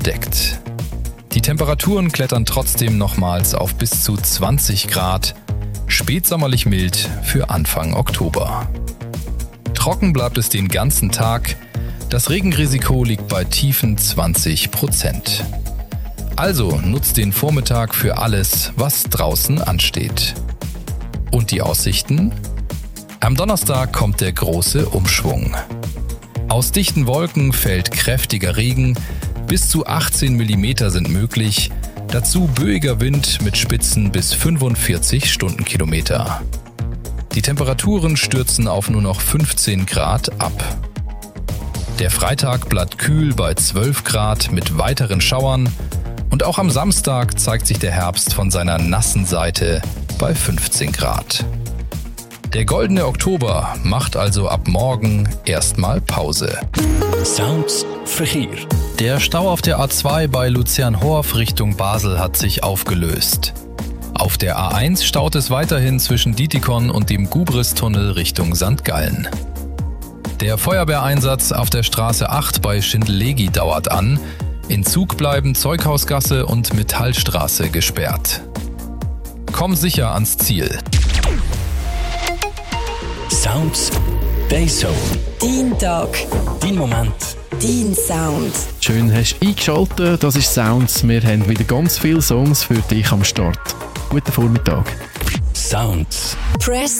deckt. Die Temperaturen klettern trotzdem nochmals auf bis zu 20 Grad, spätsommerlich mild für Anfang Oktober. Trocken bleibt es den ganzen Tag, das Regenrisiko liegt bei tiefen 20%. Also nutzt den Vormittag für alles, was draußen ansteht. Und die Aussichten? Am Donnerstag kommt der große Umschwung. Aus dichten Wolken fällt kräftiger Regen, bis zu 18 mm sind möglich, dazu böiger Wind mit Spitzen bis 45 Stundenkilometer. Die Temperaturen stürzen auf nur noch 15 Grad ab. Der Freitag bleibt kühl bei 12 Grad mit weiteren Schauern und auch am Samstag zeigt sich der Herbst von seiner nassen Seite bei 15 Grad. Der goldene Oktober macht also ab morgen erstmal Pause. Sounds Verkehr. Der Stau auf der A2 bei Luzern-Horf Richtung Basel hat sich aufgelöst. Auf der A1 staut es weiterhin zwischen Dietikon und dem Gubris-Tunnel Richtung St. Gallen. Der Feuerwehreinsatz auf der Straße 8 bei Schindellegi dauert an. In Zug bleiben Zeughausgasse und Metallstraße gesperrt. Komm sicher ans Ziel. Sounds Dayzone. Dein Tag. Dein Moment. Dein Sound. Schön hast du eingeschaltet, das ist Sounds. Wir haben wieder ganz viele Songs für dich am Start. Guten Vormittag. Sounds. Press